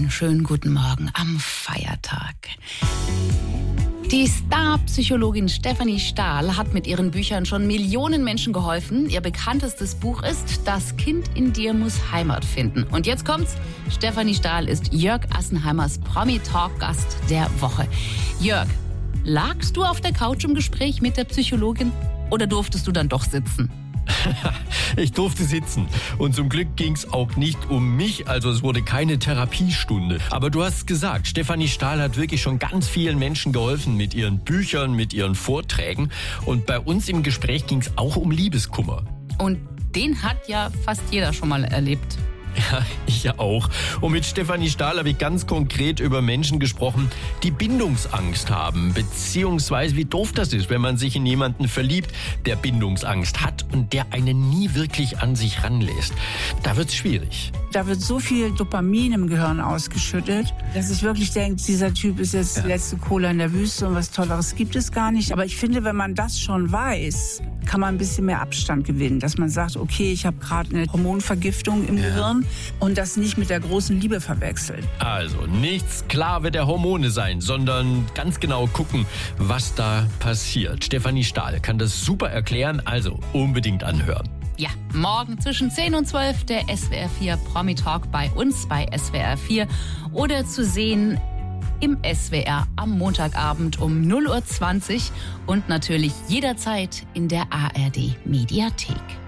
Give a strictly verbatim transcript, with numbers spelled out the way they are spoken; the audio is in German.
Einen schönen guten Morgen am Feiertag. Die Star-Psychologin Stefanie Stahl hat mit ihren Büchern schon Millionen Menschen geholfen. Ihr bekanntestes Buch ist Das Kind in dir muss Heimat finden. Und jetzt kommt's. Stefanie Stahl ist Jörg Assenheimers Promi-Talk-Gast der Woche. Jörg, lagst du auf der Couch im Gespräch mit der Psychologin oder durftest du dann doch sitzen? Ich durfte sitzen. Und zum Glück ging es auch nicht um mich, also es wurde keine Therapiestunde. Aber du hast gesagt, Stefanie Stahl hat wirklich schon ganz vielen Menschen geholfen mit ihren Büchern, mit ihren Vorträgen. Und bei uns im Gespräch ging es auch um Liebeskummer. Und den hat ja fast jeder schon mal erlebt. Ja, ich ja auch. Und mit Stefanie Stahl habe ich ganz konkret über Menschen gesprochen, die Bindungsangst haben. Beziehungsweise wie doof das ist, wenn man sich in jemanden verliebt, der Bindungsangst hat und der einen nie wirklich an sich ranlässt. Da wird's schwierig. Da wird so viel Dopamin im Gehirn ausgeschüttet, dass ich wirklich denke, dieser Typ ist jetzt ja. die letzte Cola in der Wüste und was Tolleres gibt es gar nicht. Aber ich finde, wenn man das schon weiß, kann man ein bisschen mehr Abstand gewinnen. Dass man sagt, okay, ich habe gerade eine Hormonvergiftung im ja. Gehirn und das nicht mit der großen Liebe verwechseln. Also nicht Sklave der Hormone sein, sondern ganz genau gucken, was da passiert. Stefanie Stahl kann das super erklären, also unbedingt anhören. Ja, morgen zwischen zehn und zwölf der S W R vier Promi Talk bei uns bei S W R vier oder zu sehen im S W R am Montagabend um null Uhr zwanzig und natürlich jederzeit in der A R D Mediathek.